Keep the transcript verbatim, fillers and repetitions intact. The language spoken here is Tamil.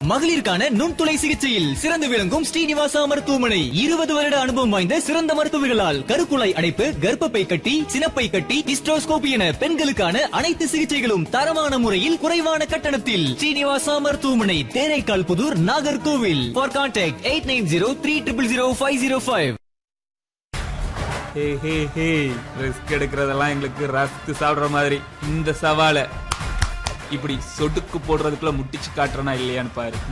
மகளிருக்கான நுண்துளை சிகிச்சையில் சிறந்து விளங்கும் ஸ்ரீனிவாசா மருத்துவமனை இருபது வருட அனுபவம் வாய்ந்த சிறந்த மருத்துவர்களால் கருக்குழாய் அடைப்பு, கர்ப்பப்பை கட்டி, சினப்பை கட்டி, ஹிஸ்டோஸ்கோபி என பெண்களுக்கான அனைத்து சிகிச்சைகளும் தரமான முறையில் குறைவான கட்டணத்தில். ஸ்ரீனிவாசா மருத்துவமனை, Theraikkal Pudur, Nagercoil. For contact eight nine zero three triple zero five zero five. Hey hey hey risk எடுக்கிறதெல்லாம் எங்களுக்கு ரஸ்க் சாப்பிடுற மாதிரி. இந்த சவாலை இப்படி சொடுக்கு போடுறதுக்குள்ள முட்டிச்சு காட்டுறனா இல்லையான்னு பாரு.